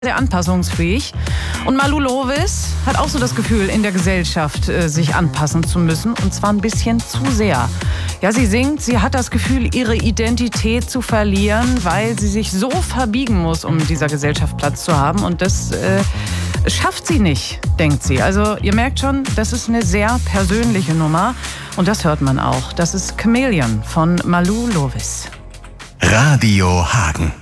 sehr anpassungsfähig. Und Malou Lovis hat auch so das Gefühl, in der Gesellschaft sich anpassen zu müssen. Und zwar ein bisschen zu sehr. Ja, sie singt, sie hat das Gefühl, ihre Identität zu verlieren, weil sie sich so verbiegen muss, um in dieser Gesellschaft Platz zu haben. Und das schafft sie nicht, denkt sie. Also ihr merkt schon, das ist eine sehr persönliche Nummer. Und das hört man auch. Das ist Chameleon von Malou Lovis. Radio Hagen.